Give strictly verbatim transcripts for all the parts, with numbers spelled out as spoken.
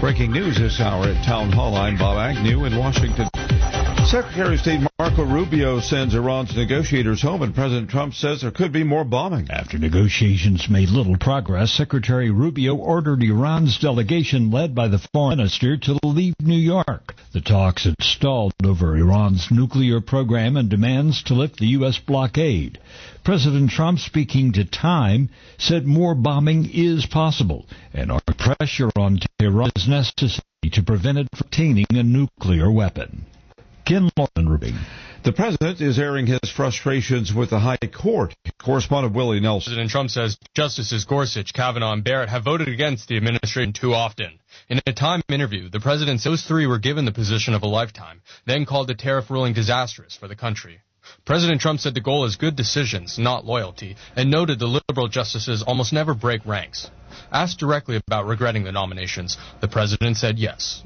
Breaking news this hour at Town Hall. I'm Bob Agnew in Washington. Secretary of State Marco Rubio sends Iran's negotiators home, and President Trump says there could be more bombing. After negotiations made little progress, Secretary Rubio ordered Iran's delegation, led by the foreign minister, to leave New York. The talks had stalled over Iran's nuclear program and demands to lift the U S blockade. President Trump, speaking to Time, said more bombing is possible, and our pressure on Tehran is necessary to prevent it from obtaining a nuclear weapon. Ken Lawson Rubin. The president is airing his frustrations with the High Court. Correspondent Willie Nelson. President Trump says Justices Gorsuch, Kavanaugh, and Barrett have voted against the administration too often. In a Time interview, the president said those three were given the position of a lifetime, then called the tariff ruling disastrous for the country. President Trump said the goal is good decisions, not loyalty, and noted the liberal justices almost never break ranks. Asked directly about regretting the nominations, the president said yes.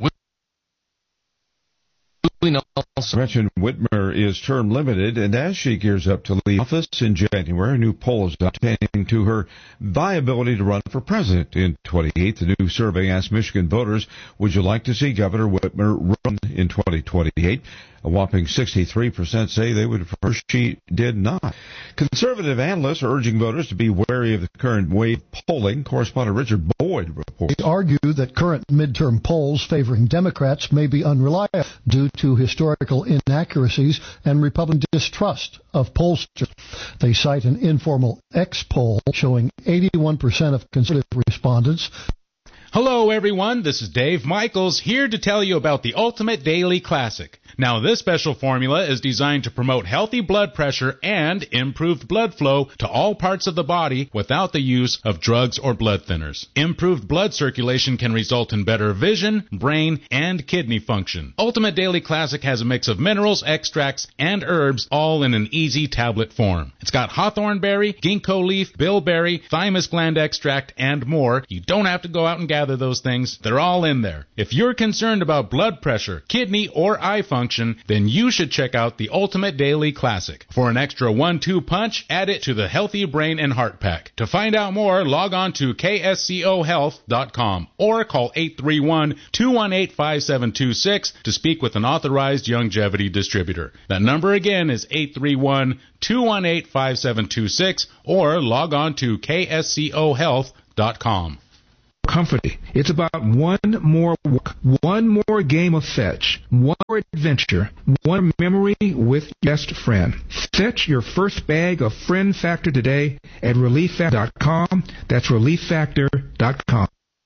Gretchen Whitmer is term limited, and as she gears up to leave office in January, a new poll is out pertaining to her viability to run for president in twenty-eight. The new survey asked Michigan voters, would you like to see Governor Whitmer run in twenty twenty-eight? A whopping sixty-three percent say they would prefer she did not. Conservative analysts are urging voters to be wary of the current wave polling. Correspondent Richard Boyd reports. They argue that current midterm polls favoring Democrats may be unreliable due to historical inaccuracies and Republican distrust of pollsters. They cite an informal X poll showing eighty-one percent of conservative respondents. Hello, everyone. This is Dave Michaels, here to tell you about the Ultimate Daily Classic. Now, this special formula is designed to promote healthy blood pressure and improved blood flow to all parts of the body without the use of drugs or blood thinners. Improved blood circulation can result in better vision, brain, and kidney function. Ultimate Daily Classic has a mix of minerals, extracts, and herbs, all in an easy tablet form. It's got hawthorn berry, ginkgo leaf, bilberry, thymus gland extract, and more. You don't have to go out and gather those things. They're all in there. If you're concerned about blood pressure, kidney, or eye function, then you should check out the Ultimate Daily Classic. For an extra one two punch, add it to the Healthy Brain and Heart Pack. To find out more, log on to K S C O health dot com or call eight three one, two one eight, five seven two six to speak with an authorized longevity distributor. That number again is eight three one, two one eight, five seven two six or log on to K S C O health dot com. Comforting. It's about one more walk, one more game of fetch, one more adventure, one memory with your best friend. Fetch your first bag of Friend Factor today at relief factor dot com. That's relief factor dot com.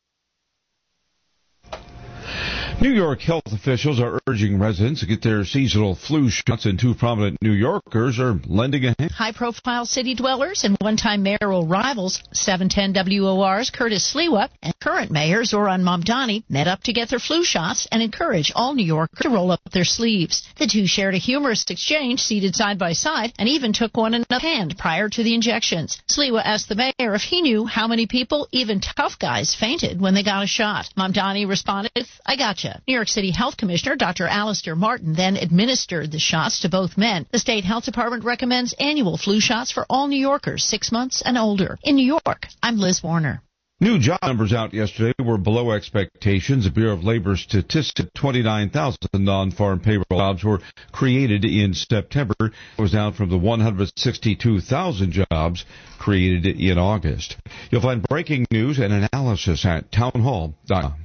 New York health officials are urging residents to get their seasonal flu shots, and two prominent New Yorkers are lending a hand. High-profile city dwellers and one-time mayoral rivals, seven ten W O R's Curtis Sliwa and current mayor Zoran Mamdani met up to get their flu shots and encourage all New Yorkers to roll up their sleeves. The two shared a humorous exchange, seated side by side, and even took one another's hand prior to the injections. Sliwa asked the mayor if he knew how many people, even tough guys, fainted when they got a shot. Mamdani responded, I gotcha. New York City Health Commissioner Doctor Alistair Martin then administered the shots to both men. The state health department recommends annual flu shots for all New Yorkers six months and older. In New York, I'm Liz Warner. New job numbers out yesterday were below expectations. The Bureau of Labor Statistics, twenty-nine thousand non-farm payroll jobs were created in September. It was down from the one hundred sixty-two thousand jobs created in August. You'll find breaking news and analysis at town hall dot com.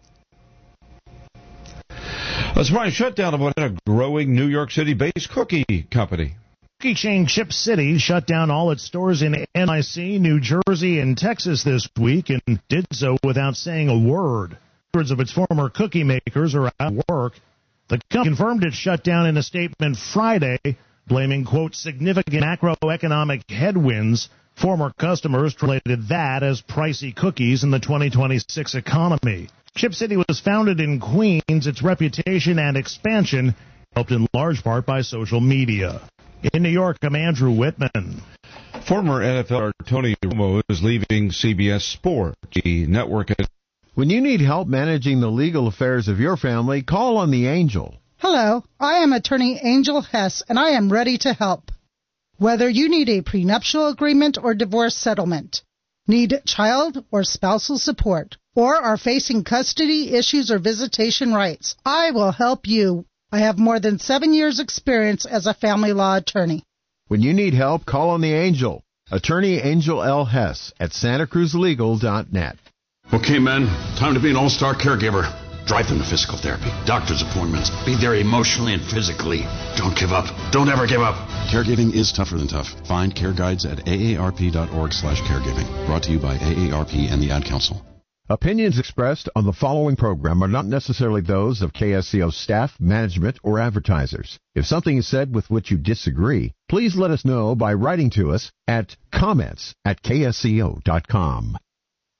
A surprise shutdown of what a growing New York City-based cookie company. Cookie chain Chip City shut down all its stores in N Y C, New Jersey, and Texas this week, and did so without saying a word. Hundreds of its former cookie makers are out of work. The company confirmed its shutdown in a statement Friday, blaming, quote, significant macroeconomic headwinds. Former customers translated that as pricey cookies in the twenty twenty-six economy. Chip City was founded in Queens. Its reputation and expansion helped in large part by social media. In New York, I'm Andrew Whitman. Former N F L star Tony Romo is leaving C B S Sports, the network. When you need help managing the legal affairs of your family, call on the Angel. Hello, I am attorney Angel Hess, and I am ready to help. Whether you need a prenuptial agreement or divorce settlement, need child or spousal support, or are facing custody issues or visitation rights, I will help you. I have more than seven years' experience as a family law attorney. When you need help, call on the Angel. Attorney Angel L. Hess at santa cruz legal dot net. Okay, men, time to be an all-star caregiver. Drive them to physical therapy, doctor's appointments. Be there emotionally and physically. Don't give up. Don't ever give up. Caregiving is tougher than tough. Find care guides at A A R P dot org slash caregiving. Brought to you by A A R P and the Ad Council. Opinions expressed on the following program are not necessarily those of K S C O staff, management, or advertisers. If something is said with which you disagree, please let us know by writing to us at comments at K S C O dot com.